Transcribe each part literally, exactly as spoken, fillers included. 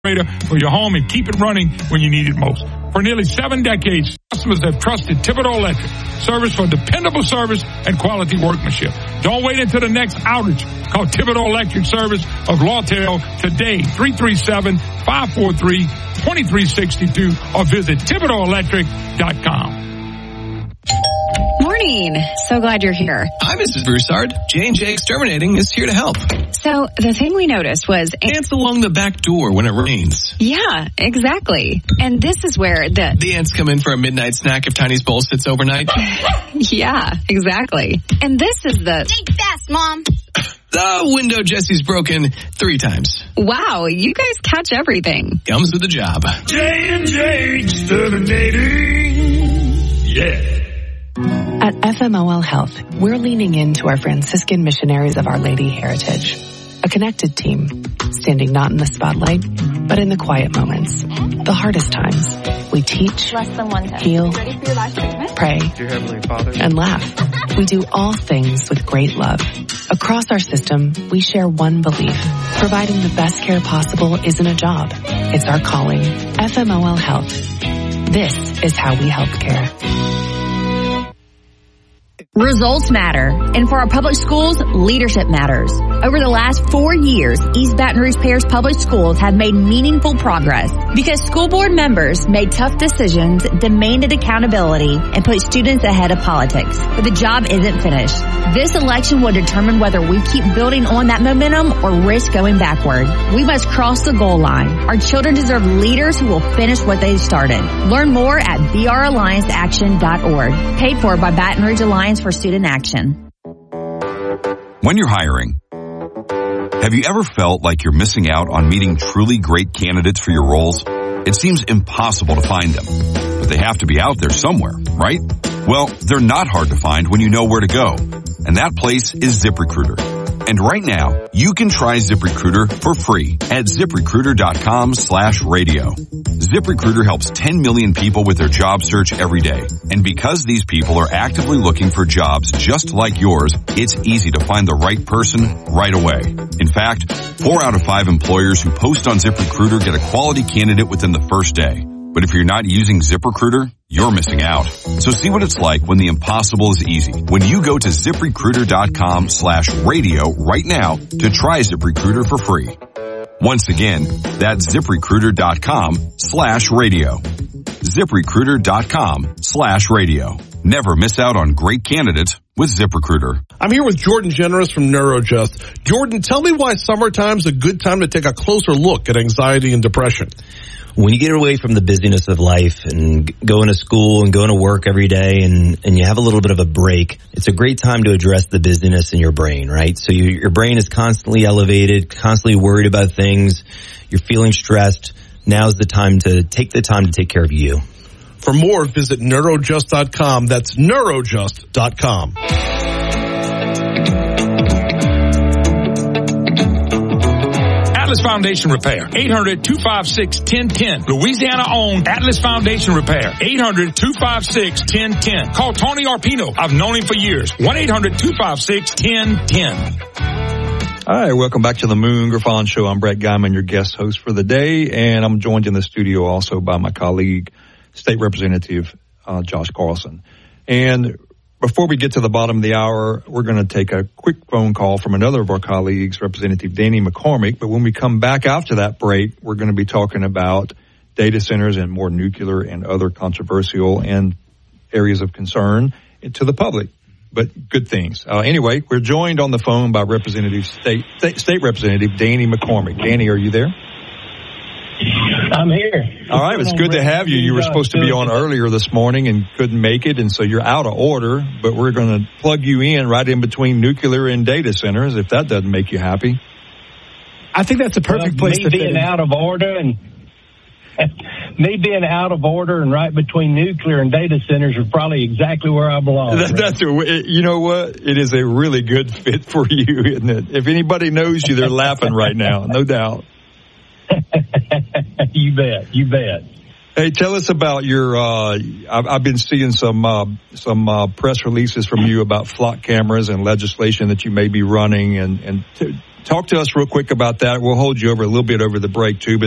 for your home and keep it running when you need it most. For nearly seven decades, customers have trusted Thibodeau Electric service for dependable service and quality workmanship. Don't wait until the next outage. Call Thibodeau Electric Service of Lawtell today, three three seven, five four three, two three six two, or visit Thibodeau Electric dot com. Morning. So glad you're here. Hi, Missus Broussard. J and J Exterminating is here to help. So the thing we noticed was... Ants along the back door when it rains. Yeah, exactly. And this is where the... The ants come in for a midnight snack if Tiny's bowl sits overnight. Yeah, exactly. And this is the... Think fast, Mom. The window Jesse's broken three times. Wow, you guys catch everything. Comes with the job. J and J Exterminating. Yeah. At F M O L Health, we're leaning into our Franciscan missionaries of Our Lady heritage. A connected team, standing not in the spotlight, but in the quiet moments, the hardest times. We teach, heal, pray, and laugh. We do all things with great love. Across our system, we share one belief. Providing the best care possible isn't a job. It's our calling. F M O L Health. This is how we help care. Results matter, and for our public schools, leadership matters. Over the last four years, East Baton Rouge Parish Public Schools have made meaningful progress because school board members made tough decisions, demanded accountability, and put students ahead of politics. But the job isn't finished. This election will determine whether we keep building on that momentum or risk going backward. We must cross the goal line. Our children deserve leaders who will finish what they started. Learn more at b r alliance action dot org. Paid for by Baton Rouge Alliance for Student Action. When you're hiring, have you ever felt like you're missing out on meeting truly great candidates for your roles? It seems impossible to find them, but they have to be out there somewhere, right? Well, they're not hard to find when you know where to go, and that place is ZipRecruiter. And right now, you can try ZipRecruiter for free at ZipRecruiter.com slash radio. ZipRecruiter helps ten million people with their job search every day. And because these people are actively looking for jobs just like yours, it's easy to find the right person right away. In fact, four out of five employers who post on ZipRecruiter get a quality candidate within the first day. But if you're not using ZipRecruiter, you're missing out. So see what it's like when the impossible is easy. When you go to ZipRecruiter.com slash radio right now to try ZipRecruiter for free. Once again, that's ZipRecruiter.com slash radio. ZipRecruiter.com slash radio. Never miss out on great candidates with ZipRecruiter. I'm here with Jordan Generous from Neurojust. Jordan, tell me why summertime's a good time to take a closer look at anxiety and depression. When you get away from the busyness of life and going to school and going to work every day and, and you have a little bit of a break, it's a great time to address the busyness in your brain, right? So you, your brain is constantly elevated, constantly worried about things. You're feeling stressed. Now's the time to take the time to take care of you. For more, visit neurojust dot com. That's neurojust dot com. Atlas Foundation Repair, eight hundred, two five six, one zero one zero. Louisiana-owned Atlas Foundation Repair, eight hundred, two five six, one zero one zero. Call Tony Arpino. I've known him for years. one eight hundred, two five six, one zero one zero. All right, welcome back to the Moon Griffon Show. I'm Brett Guyman, your guest host for the day, and I'm joined in the studio also by my colleague, State Representative uh, Josh Carlson. And before we get to the bottom of the hour, we're going to take a quick phone call from another of our colleagues, Representative Danny McCormick. But when we come back after that break, we're going to be talking about data centers and more nuclear and other controversial and areas of concern to the public, but good things. Uh, anyway, we're joined on the phone by Representative State, State State Representative Danny McCormick. Danny, are you there? I'm here. All right, it's good to have you. You were supposed to be on earlier this morning and couldn't make it, and so you're out of order, but we're going to plug you in right in between nuclear and data centers, if that doesn't make you happy. I think that's a perfect well, place to be. Me being out of order and me being out of order and right between nuclear and data centers are probably exactly where I belong. That, that's a, you know what? It is a really good fit for you, isn't it? If anybody knows you, they're laughing right now, no doubt. You bet. You bet. Hey, tell us about your, uh, I've, I've been seeing some, uh, some, uh, press releases from you about flock cameras and legislation that you may be running, and, and t- talk to us real quick about that. We'll hold you over a little bit over the break too, but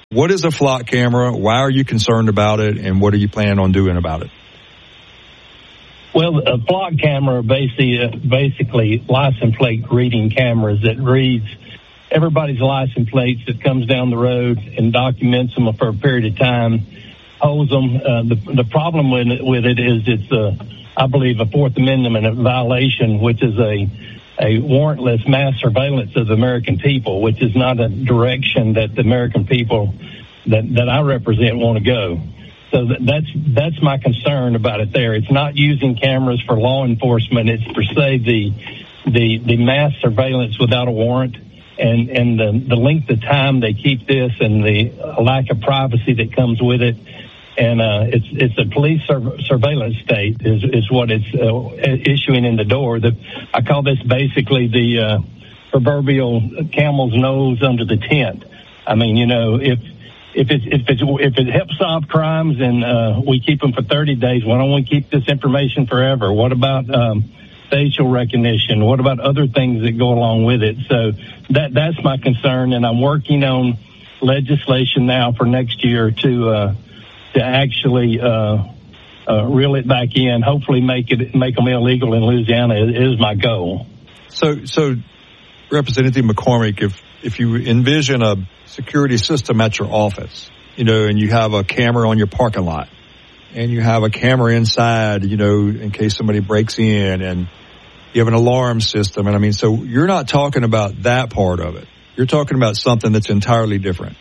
What is a flock camera? Why are you concerned about it? And what are you planning on doing about it? Well, a flock camera are basically, uh, basically license plate reading cameras that reads everybody's license plates that comes down the road and documents them for a period of time, holds them. Uh, the, the problem with it, with it is it's, uh, I believe, a Fourth Amendment violation, which is a a warrantless mass surveillance of the American people, which is not a direction that the American people that, that I represent want to go. So that's that's my concern about it there. It's not using cameras for law enforcement. It's per se the the, the mass surveillance without a warrant, and, and the, the length of time they keep this and the lack of privacy that comes with it. And uh, it's it's a police sur- surveillance state is is what it's uh, issuing in the door. The, I call this basically the uh, proverbial camel's nose under the tent. I mean, you know, if if it if it's if it helps solve crimes and uh, we keep them for thirty days, why don't we keep this information forever? What about um, facial recognition? What about other things that go along with it? So that that's my concern, and I'm working on legislation now for next year to. Uh, to actually uh, uh, reel it back in, hopefully make it make them illegal in Louisiana is, is my goal. So, so Representative McCormick, if if you envision a security system at your office, you know, and you have a camera on your parking lot, and you have a camera inside, you know, in case somebody breaks in, and you have an alarm system, and I mean, so you're not talking about that part of it. You're talking about something that's entirely different.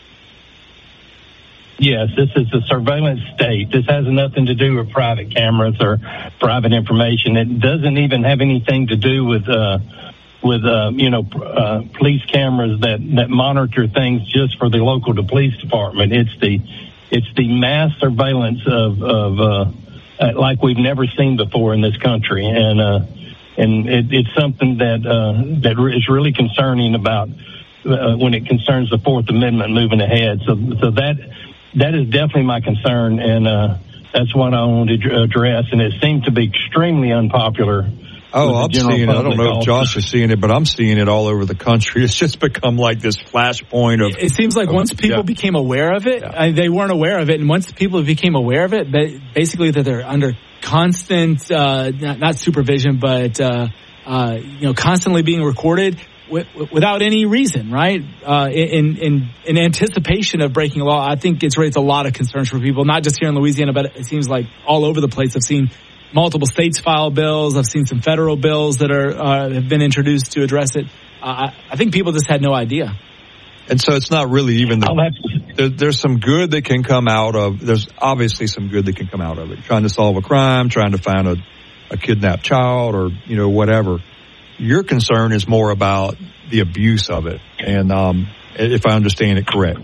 Yes, this is a surveillance state. This has nothing to do with private cameras or private information. It doesn't even have anything to do with, uh, with, uh, you know, uh, police cameras that, that monitor things just for the local police department. It's the, it's the mass surveillance of, of, uh, like we've never seen before in this country. And, uh, and it, it's something that, uh, that is really concerning about, uh, when it concerns the Fourth Amendment moving ahead. So, so that, That is definitely my concern, and uh, that's what I want to address. And it seems to be extremely unpopular. Oh, I'm seeing it. I don't know if Josh is seeing it, but I'm seeing it all over the country. It's just become like this flashpoint of. It seems like of, once people yeah. became aware of it, yeah. I, they weren't aware of it, and once people became aware of it, they, basically that they're under constant, uh, not, not supervision, but uh, uh, you know, constantly being recorded. Without any reason, right? Uh, in, in, in anticipation of breaking a law, I think it's raised a lot of concerns for people, not just here in Louisiana, but it seems like all over the place. I've seen multiple states file bills. I've seen some federal bills that are, uh, have been introduced to address it. Uh, I, I think people just had no idea. And so it's not really even, the, there, there's some good that can come out of, there's obviously some good that can come out of it. Trying to solve a crime, trying to find a, a kidnapped child or, you know, whatever. Your concern is more about the abuse of it, and um, if I understand it correct.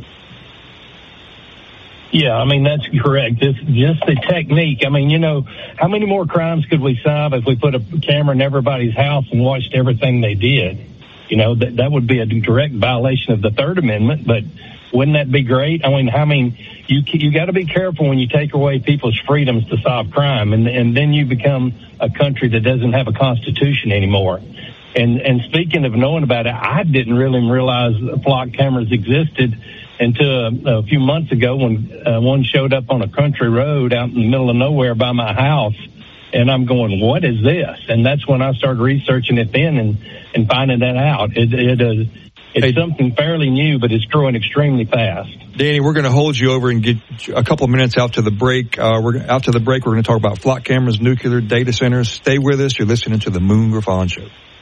Yeah, I mean, that's correct. It's just the technique. I mean, you know, how many more crimes could we solve if we put a camera in everybody's house and watched everything they did? You know, that that would be a direct violation of the Third Amendment, but wouldn't that be great? I mean, I mean, you you got to be careful when you take away people's freedoms to solve crime, and and then you become a country that doesn't have a constitution anymore. And and speaking of knowing about it, I didn't really realize flock cameras existed until a, a few months ago when uh, one showed up on a country road out in the middle of nowhere by my house. And I'm going, what is this? And that's when I started researching it then and, and finding that out. It, it is it's hey, something fairly new, but it's growing extremely fast. Danny, we're going to hold you over and get a couple of minutes after the break. Uh, we're after the break, we're going to talk about flock cameras, nuclear data centers. Stay with us. You're listening to the Moon Griffon Show.